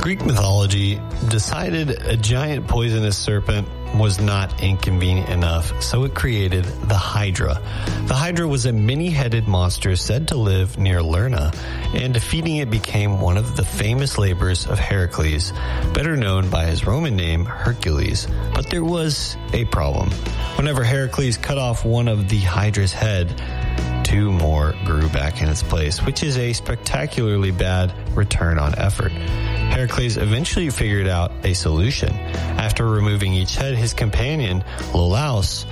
Greek mythology decided a giant poisonous serpent was not inconvenient enough, so it created the Hydra. The Hydra was a many-headed monster said to live near Lerna, and defeating it became one of the famous labors of Heracles, better known by his Roman name, Hercules. But there was a problem. Whenever Heracles cut off one of the Hydra's head, two more grew back in its place, which is a spectacularly bad return on effort. Heracles eventually figured out a solution. After removing each head, his companion, Iolaus,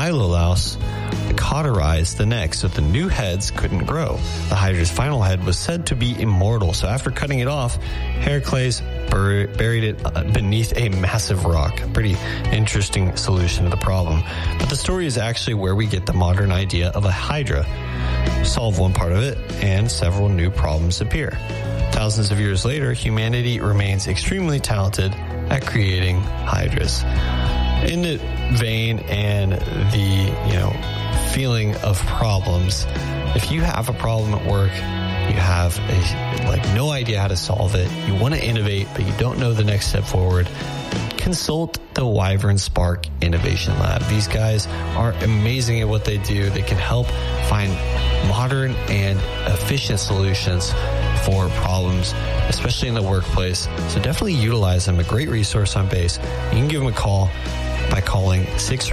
cauterized the neck so the new heads couldn't grow. The Hydra's final head was said to be immortal, so after cutting it off, Heracles buried it beneath a massive rock. A pretty interesting solution to the problem. But the story is actually where we get the modern idea of a Hydra. Solve one part of it, and several new problems appear. Thousands of years later, humanity remains extremely talented at creating Hydras. In the vein and the, feeling of problems, if you have a problem at work, you have no idea how to solve it, you want to innovate, but you don't know the next step forward, consult the Wyvern Spark Innovation Lab. These guys are amazing at what they do. They can help find modern and efficient solutions for problems, especially in the workplace. So definitely utilize them. A great resource on base. You can give them a call by calling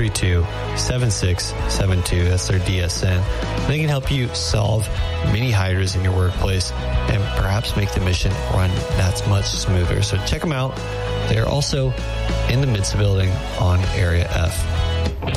632-7672. That's their DSN. They can help you solve mini Hydras in your workplace and perhaps make the mission run that much smoother. So check them out. They're also in the Mensa building on Area F.